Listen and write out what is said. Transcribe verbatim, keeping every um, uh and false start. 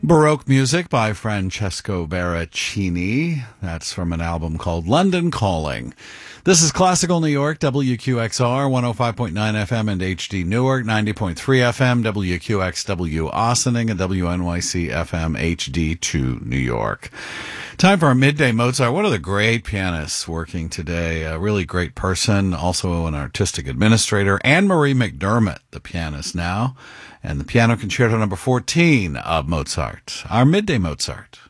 Baroque music by Francesco Baracchini. That's from an album called London Calling. This is Classical New York, W Q X R, one oh five point nine F M and H D Newark, ninety point three F M, W Q X W Ossining, and W N Y C F M H D two New York. Time for our Midday Mozart. One of the great pianists working today, a really great person, also an artistic administrator, Anne-Marie McDermott, the pianist now, and the Piano Concerto number fourteen of Mozart. Our Midday Mozart.